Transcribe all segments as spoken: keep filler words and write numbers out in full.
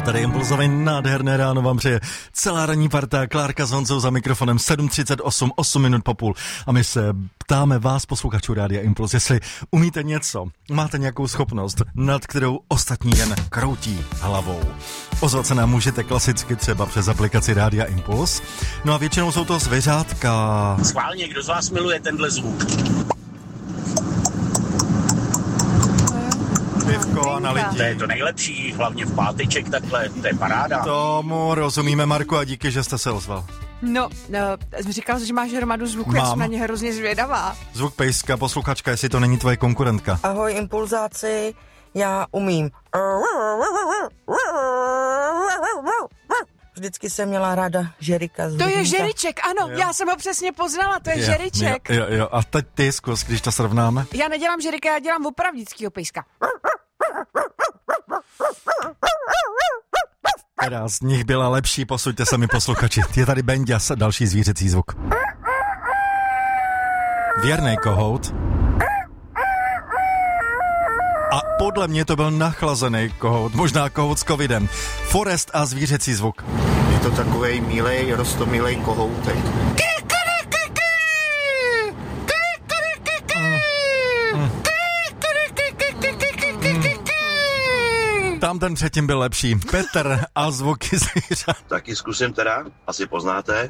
Tady Impulzový nádherné ráno vám přeje celá ranní parta, Klárka s Honzou za mikrofonem, sedm třicet osm, osm minut po půl. A my se ptáme vás, posluchačů Rádia Impuls, jestli umíte něco, máte nějakou schopnost, nad kterou ostatní jen kroutí hlavou. Ozvat se nám můžete klasicky třeba přes aplikaci Rádia Impuls. No a většinou jsou to zvěřátka. Schválně, kdo z vás miluje tenhle zvuk? Pivko a na lidi. To je to nejlepší, hlavně v páteček takhle, to je paráda. Tomu rozumíme, Marku, a díky, že jste se ozval. No, no jsi říkal, že máš hromadu zvuku, já jsem na ně hrozně zvědavá. Zvuk pejska, posluchačka, jestli to není tvoje konkurentka. Ahoj, impulzáci, já umím. Vždycky jsem měla ráda žerika z To rybníka. je žeriček, ano, jo. Já jsem ho přesně poznala, to je, je žeriček. Jo, jo, jo, a teď ty zkus, když to srovnáme. Já nedělám žerika, já dělám opravdickýho pejska. Která z nich byla lepší, posuďte se mi posluchači. Je tady Benďas, další zvířecí zvuk. Věrnej kohout. A podle mě to byl nachlazený kohout, možná kohout s covidem. Forest a zvířecí zvuk. Je to takovej milej, rostomilej kohoutek. Tam ten předtím byl lepší. Petr a zvuky zvířat. Taky zkusím teda, asi poznáte.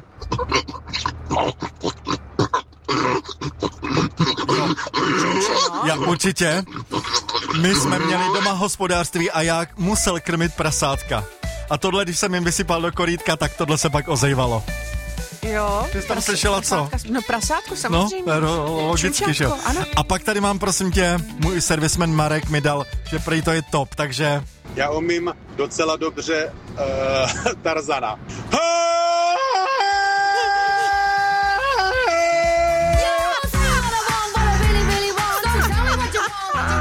Já určitě. My jsme měli doma hospodářství a já musel krmit prasátka. A tohle, když jsem jim vysypal do korítka, tak tohle se pak ozejvalo. Jo. Ty jsi tam slyšela co? No prasátko samozřejmě. No, logicky, že jo. A pak tady mám, prosím tě, můj servisman Marek mi dal, že prý to je top, takže... Já umím docela dobře uh, Tarzana. Ha!